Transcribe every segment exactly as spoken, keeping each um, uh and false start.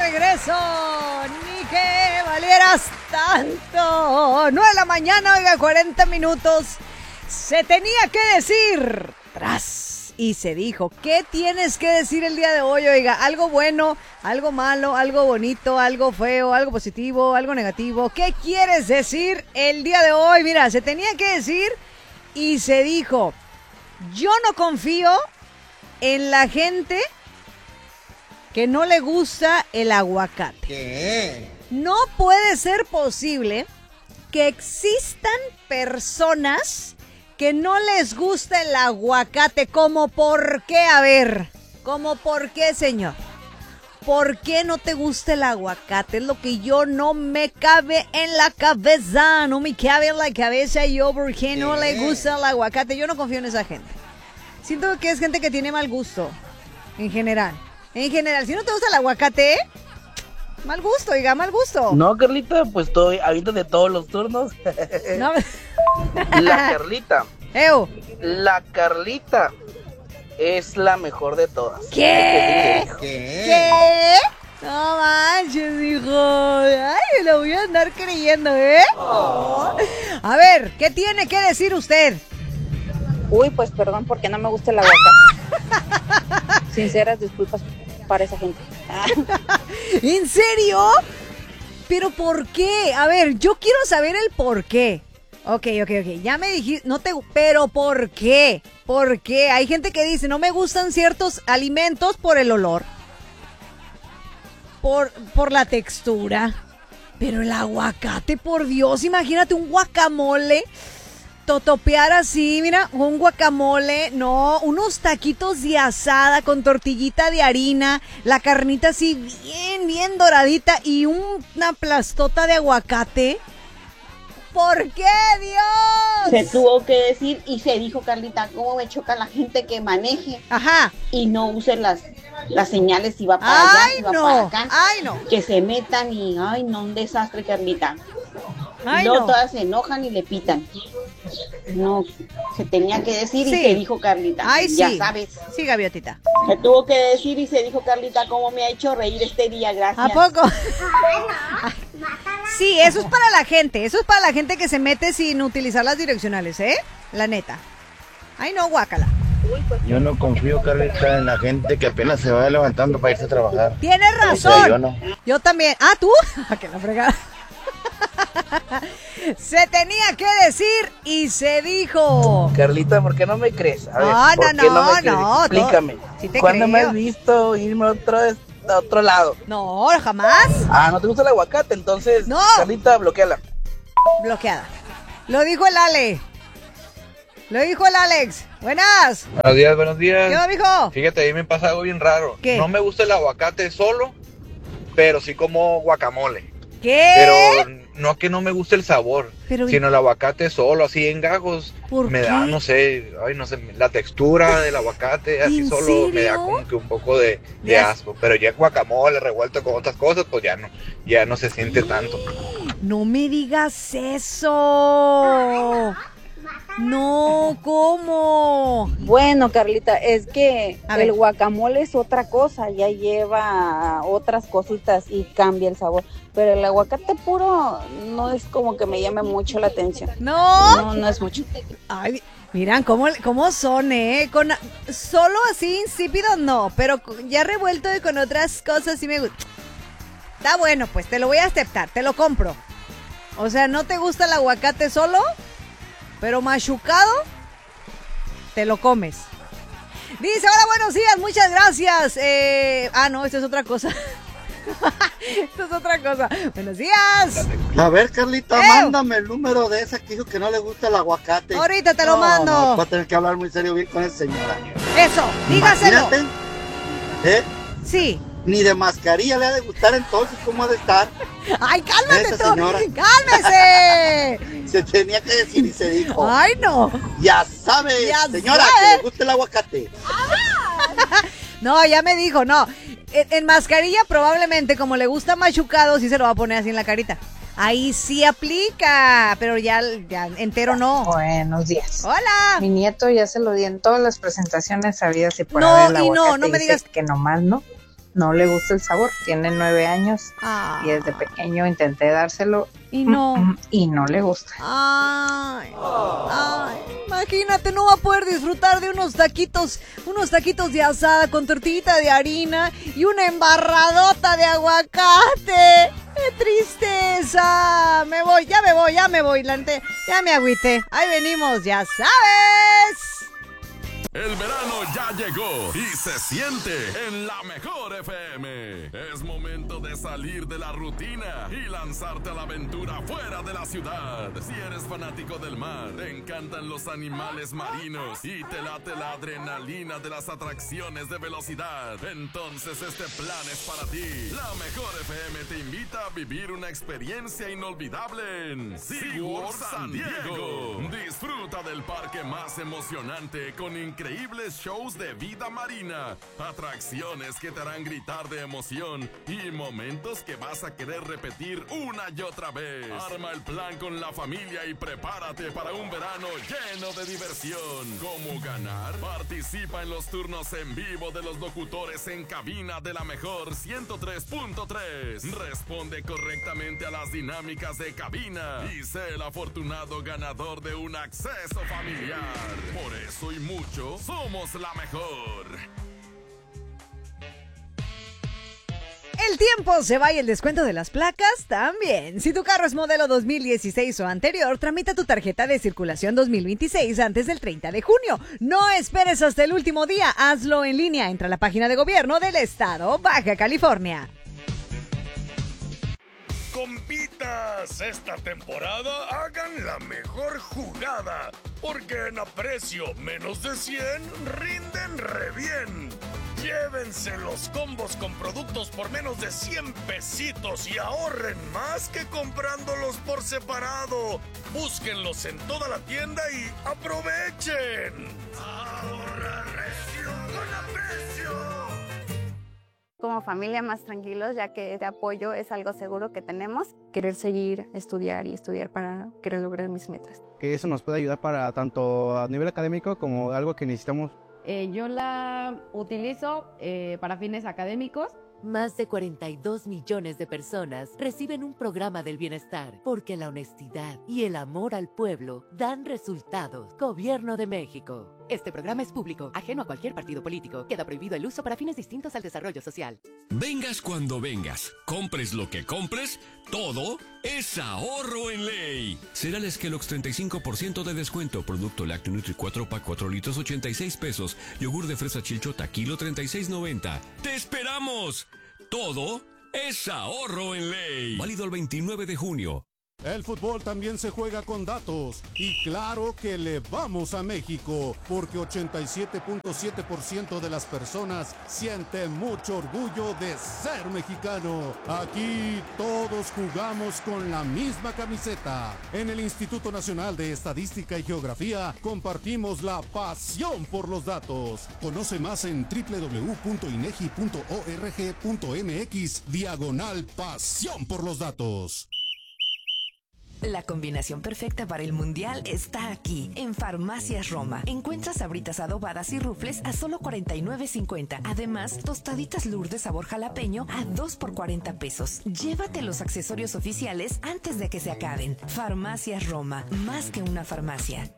regreso. Ni que valieras tanto. nueve de la mañana, oiga, cuarenta minutos. Se tenía que decir. Tras. Y se dijo. ¿Qué tienes que decir el día de hoy, oiga? Algo bueno, algo malo, algo bonito, algo feo, algo positivo, algo negativo. ¿Qué quieres decir el día de hoy? Mira, se tenía que decir y se dijo. Yo no confío en la gente que no le gusta el aguacate. ¿Qué? No puede ser posible que existan personas que no les gusta el aguacate. ¿Cómo por qué? A ver, ¿cómo por qué, señor? ¿Por qué no te gusta el aguacate? Es lo que yo no me cabe en la cabeza. No me cabe en la cabeza yo por qué no le gusta el aguacate. Yo no confío en esa gente. Siento que es gente que tiene mal gusto, en general. En general, si no te gusta el aguacate, mal gusto, diga, mal gusto. No, Carlita, pues estoy ahorita de todos los turnos. No. La Carlita. Ew. La Carlita es la mejor de todas. ¿Qué? ¿Qué? ¿Qué? No manches, hijo. Ay, me lo voy a andar creyendo, ¿eh? Oh. A ver, ¿qué tiene que decir usted? Uy, pues perdón porque no me gusta el aguacate. Sinceras disculpas para esa gente. ¿En serio? ¿Pero por qué? A ver, yo quiero saber el por qué. Ok, ok, ok. Ya me dijiste, no te... ¿Pero por qué? ¿Por qué? Hay gente que dice, no me gustan ciertos alimentos por el olor. Por, por la textura. Pero el aguacate, por Dios, imagínate un guacamole. Totopear así, mira, un guacamole, no, unos taquitos de asada con tortillita de harina, la carnita así bien, bien doradita y una plastota de aguacate. ¿Por qué, Dios? Se tuvo que decir y se dijo, Carlita, cómo me choca la gente que maneje. Ajá. Y no use las, las señales si va para ay, allá, si va no. para acá. Ay, no. Que se metan y, ay, no, un desastre, Carlita. Ay, y luego no. todas se enojan y le pitan. No, se tenía que decir sí. y se dijo, Carlita. Ay, ya sí. sabes. Sí, Gaviotita. Se tuvo que decir y se dijo, Carlita, cómo me ha hecho reír este día, gracias. ¿A poco? Sí, eso es para la gente, eso es para la gente que se mete sin utilizar las direccionales, ¿eh? La neta. Ay, no, guácala. Yo no confío, Carlita, en la gente que apenas se va levantando para irse a trabajar. Tienes razón. O sea, yo no. Yo también. Ah, ¿tú? ¿A que la fregada? Se tenía que decir y se dijo. Carlita, ¿por qué no me crees? A ver, no, ¿por no, qué no, me no, crees? no. Explícame. Sí te ¿Cuándo creo. me has visto irme a otro, a otro lado? No, jamás. Ah, ¿no te gusta el aguacate? Entonces, no. Carlita, bloqueala. Bloqueada. Lo dijo el Ale. Lo dijo el Alex. Buenas. Buenos días, buenos días. ¿Qué onda, mijo? Fíjate, a mí me pasa algo bien raro. ¿Qué? No me gusta el aguacate solo, pero sí como guacamole. ¿Qué? Pero no que no me guste el sabor, Pero, sino el aguacate solo, así en gajos. ¿Por me qué? da, no sé, ay, no sé, la textura del aguacate, así ¿En solo serio? me da como que un poco de, de ¿De asco. Pero ya guacamole revuelto con otras cosas, pues ya no, ya no se siente tanto. No me digas eso. No, ¿cómo? Bueno, Carlita, es que A el ver. guacamole es otra cosa, ya lleva otras cositas y cambia el sabor. Pero el aguacate puro no es como que me llame mucho la atención. No. No, no es mucho. Ay, miran cómo, cómo son, ¿eh? Con, solo así insípido no, pero ya revuelto y con otras cosas sí me gusta. Está bueno, pues te lo voy a aceptar, te lo compro. O sea, ¿no te gusta el aguacate solo? Pero machucado, te lo comes. Dice, hola, buenos días, muchas gracias. Eh, ah, no, esto es otra cosa. Esto es otra cosa. Buenos días. A ver, Carlita, ¡Ew! mándame el número de esa que dijo que no le gusta el aguacate. Ahorita te lo No, mando. No, va a tener que hablar muy serio bien con esa señora. Eso, dígaselo. Imagínate, ¿eh? Sí. Ni de mascarilla le ha de gustar entonces, ¿cómo ha de estar? ¡Ay, cálmate Esa tú! señora. ¡Cálmese! Se tenía que decir y se dijo. ¡Ay, no! Ya sabe, Ya señora, sabe. que le gusta el aguacate. No, ya me dijo, no. En, en mascarilla probablemente, como le gusta machucado, sí se lo va a poner así en la carita. Ahí sí aplica, pero ya, ya entero no. Buenos días. Hola. Mi nieto ya se lo di en todas las presentaciones habidas y por No, haber el y no, aguacate, no me dice digas- que nomás no. no le gusta el sabor. Tiene nueve años Ah. y desde pequeño intenté dárselo Y no. y no le gusta. Ay, ay, imagínate, no va a poder disfrutar de unos taquitos, unos taquitos de asada con tortillita de harina y una embarradota de aguacate. ¡Qué tristeza! Me voy, ya me voy, ya me voy, la neta, ya me agüité. Ahí venimos, ya sabes. El verano ya llegó y se siente en la mejor F M. Es momento de salir de la rutina y lanzarte a la aventura fuera de la ciudad. Si eres fanático del mar, te encantan los animales marinos y te late la adrenalina de las atracciones de velocidad, entonces este plan es para ti. La mejor F M te invita a vivir una experiencia inolvidable en SeaWorld San Diego. Disfruta del parque más emocionante con increíbles shows de vida marina, atracciones que te harán gritar de emoción y momentos que vas a querer repetir una y otra vez. Arma el plan con la familia y prepárate para un verano lleno de diversión. ¿Cómo ganar? Participa en los turnos en vivo de los locutores en cabina de la mejor ciento tres punto tres. Responde correctamente a las dinámicas de cabina y sé el afortunado ganador de un acceso familiar. Por eso y mucho, somos la mejor. El tiempo se va y el descuento de las placas también. Si tu carro es modelo dos mil dieciséis o anterior, tramita tu tarjeta de circulación dos mil veintiséis antes del treinta de junio. No esperes hasta el último día, hazlo en línea. Entra a la página de gobierno del estado Baja California. Compitas, esta temporada hagan la mejor jugada, porque en aprecio menos de cien rinden re bien. Llévense los combos con productos por menos de cien pesitos y ahorren más que comprándolos por separado. Búsquenlos en toda la tienda y aprovechen. Ahorra recio con aprecio. Como familia más tranquilos, ya que este apoyo es algo seguro que tenemos. Querer seguir, estudiar y estudiar para querer lograr mis metas. Que eso nos puede ayudar para tanto a nivel académico como algo que necesitamos. Eh, yo la utilizo eh, para fines académicos. Más de cuarenta y dos millones de personas reciben un programa del bienestar porque la honestidad y el amor al pueblo dan resultados. Gobierno de México. Este programa es público, ajeno a cualquier partido político. Queda prohibido el uso para fines distintos al desarrollo social. Vengas cuando vengas, compres lo que compres, todo es ahorro en ley. Cereales Kellogg's treinta y cinco por ciento de descuento. Producto lácteo Nutri cuatro pack cuatro litros ochenta y seis pesos. Yogur de fresa Chilchota kilo treinta y seis noventa. ¡Te esperamos! Todo es ahorro en ley. Válido el veintinueve de junio. El fútbol también se juega con datos y claro que le vamos a México porque ochenta y siete punto siete por ciento de las personas sienten mucho orgullo de ser mexicano. Aquí todos jugamos con la misma camiseta. En el Instituto Nacional de Estadística y Geografía compartimos la pasión por los datos. Conoce más en doble u doble u doble u punto inegi punto org punto mx diagonal pasión por los datos. La combinación perfecta para el mundial está aquí, en Farmacias Roma. Encuentras sabritas adobadas y rufles a solo cuarenta y nueve cincuenta. Además, tostaditas Lourdes sabor jalapeño a dos por cuarenta pesos. Llévate los accesorios oficiales antes de que se acaben. Farmacias Roma, más que una farmacia.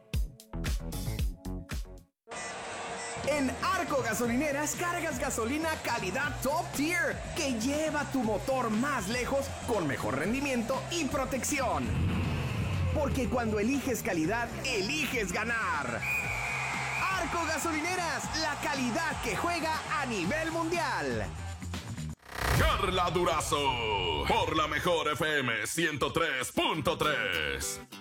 En Arco Gasolineras cargas gasolina calidad top tier que lleva tu motor más lejos con mejor rendimiento y protección. Porque cuando eliges calidad, eliges ganar. Arco Gasolineras, la calidad que juega a nivel mundial. Carla Durazo, por la mejor F M ciento tres punto tres.